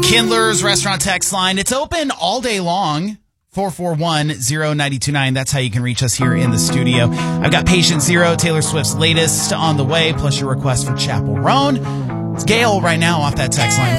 Kindler's Restaurant text line. It's open all day long. 441-0929. That's how you can reach us here in the studio. I've got Patient Zero, Taylor Swift's latest, on the way, plus your request for Chapel Roan. It's Gail right now off that text line.